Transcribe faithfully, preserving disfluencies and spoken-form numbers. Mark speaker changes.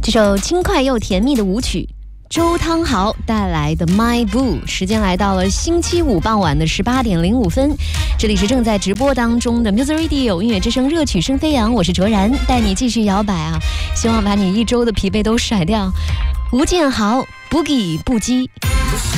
Speaker 1: 这首轻快又甜蜜的舞曲，周汤豪带来的 My Boo。 时间来到了星期五傍晚的十八点零五分，这里是正在直播当中的 Music Radio 音乐之声，热曲声飞扬，我是卓然，带你继续摇摆啊，希望把你一周的疲惫都甩掉。吴建豪 Boogie 不羁。